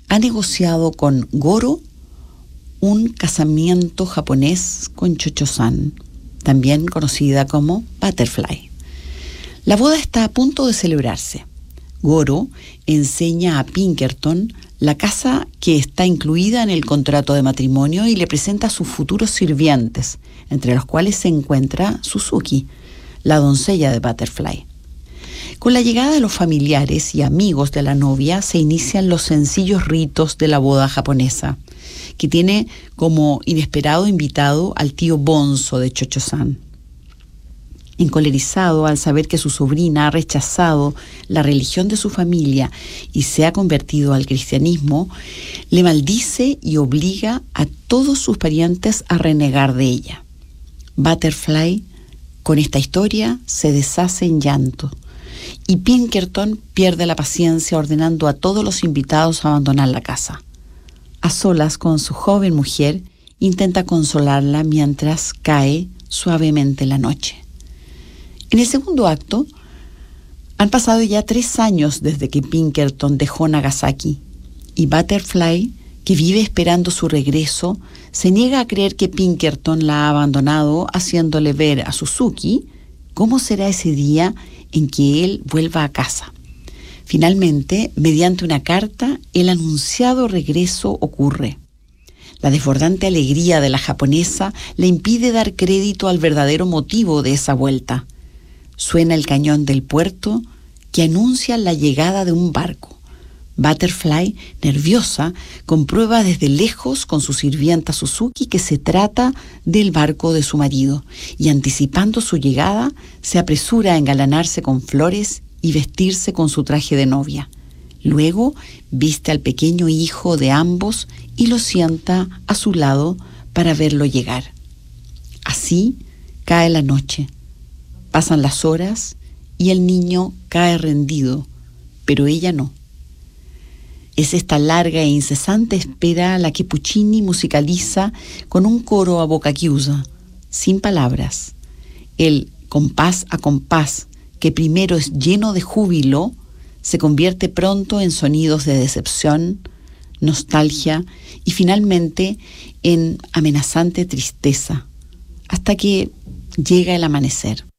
ha negociado con Goro un casamiento japonés con Cho-Cho-san, también conocida como Butterfly. La boda está a punto de celebrarse. Goro enseña a Pinkerton la casa que está incluida en el contrato de matrimonio y le presenta a sus futuros sirvientes, entre los cuales se encuentra Suzuki, la doncella de Butterfly. Con la llegada de los familiares y amigos de la novia se inician los sencillos ritos de la boda japonesa, que tiene como inesperado invitado al tío Bonzo de Cho-Cho-san. Encolerizado al saber que su sobrina ha rechazado la religión de su familia y se ha convertido al cristianismo, le maldice y obliga a todos sus parientes a renegar de ella. Butterfly, con esta historia, se deshace en llanto y Pinkerton pierde la paciencia ordenando a todos los invitados a abandonar la casa. A solas con su joven mujer, intenta consolarla mientras cae suavemente la noche. En el segundo acto, han pasado ya 3 años desde que Pinkerton dejó Nagasaki y Butterfly, que vive esperando su regreso, se niega a creer que Pinkerton la ha abandonado, haciéndole ver a Suzuki cómo será ese día en que él vuelva a casa. Finalmente, mediante una carta, el anunciado regreso ocurre. La desbordante alegría de la japonesa le impide dar crédito al verdadero motivo de esa vuelta. Suena el cañón del puerto que anuncia la llegada de un barco. Butterfly, nerviosa, comprueba desde lejos con su sirvienta Suzuki que se trata del barco de su marido y, anticipando su llegada, se apresura a engalanarse con flores y vestirse con su traje de novia. Luego viste al pequeño hijo de ambos y lo sienta a su lado para verlo llegar. Así cae la noche. Pasan las horas y el niño cae rendido, pero ella no. Es esta larga e incesante espera la que Puccini musicaliza con un coro a boca chiusa, sin palabras. El compás a compás, que primero es lleno de júbilo, se convierte pronto en sonidos de decepción, nostalgia y finalmente en amenazante tristeza, hasta que llega el amanecer.